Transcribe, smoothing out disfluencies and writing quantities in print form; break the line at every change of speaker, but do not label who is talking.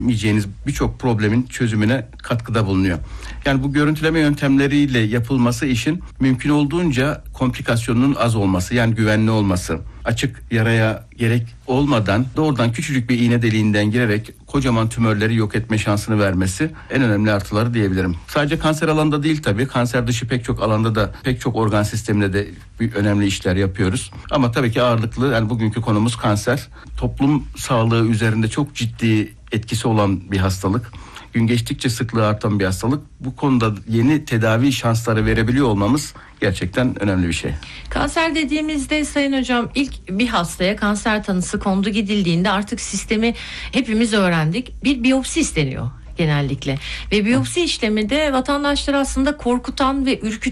yiyeceğiniz birçok problemin çözümüne katkıda bulunuyor. Yani bu görüntüleme yöntemleriyle yapılması işin mümkün olduğunca komplikasyonunun az olması, yani güvenli olması, açık yaraya gerek olmadan doğrudan küçücük bir iğne deliğinden girerek kocaman tümörleri yok etme şansını vermesi en önemli artıları diyebilirim. Sadece kanser alanında değil tabii, kanser dışı pek çok alanda da, pek çok organ sisteminde de önemli işler yapıyoruz. Ama tabii ki ağırlıklı, yani bugünkü konumuz kanser. Toplum sağlığı üzerinde çok ciddi etkisi olan bir hastalık. Gün geçtikçe sıklığı artan bir hastalık. Bu konuda yeni tedavi şansları verebiliyor olmamız gerçekten önemli bir şey.
Kanser dediğimizde Sayın Hocam, ilk bir hastaya kanser tanısı kondu gidildiğinde artık sistemi hepimiz öğrendik. Bir biyopsi isteniyor genellikle. Ve biyopsi işlemi de vatandaşları aslında korkutan ve ürküten